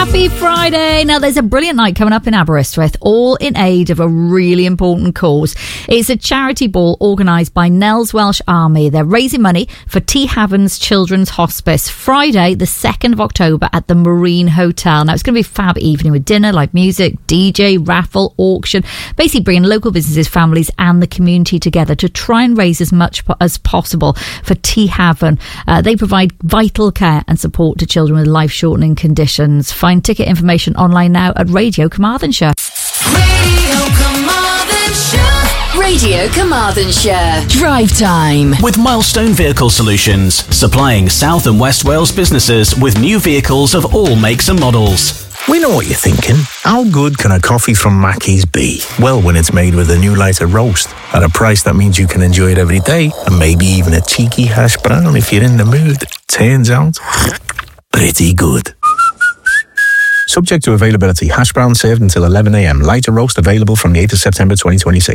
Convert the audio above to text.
Happy Friday. Now, there's a brilliant night coming up in Aberystwyth, all in aid of a really important cause. It's a charity ball organised by Nels Welsh Army. They're raising money for T. Havens Children's Hospice, Friday, the 2nd of October at the Marine Hotel. Now, it's going to be a fab evening with dinner, live music, DJ, raffle, auction, basically bringing local businesses, families and the community together to try and raise as much as possible for T. Haven. They provide vital care and support to children with life-shortening conditions. Find ticket information online now at Radio Carmarthenshire. Radio Carmarthenshire. Drive time. With Milestone Vehicle Solutions, supplying South and West Wales businesses with new vehicles of all makes and models. We know what you're thinking. How good can a coffee from Mackey's be? Well, when it's made with a new lighter roast at a price that means you can enjoy it every day, and maybe even a cheeky hash brown if you're in the mood. Turns out, pretty good. Subject to availability. Hash brown served until 11 a.m. Lighter roast available from the 8th of September 2026.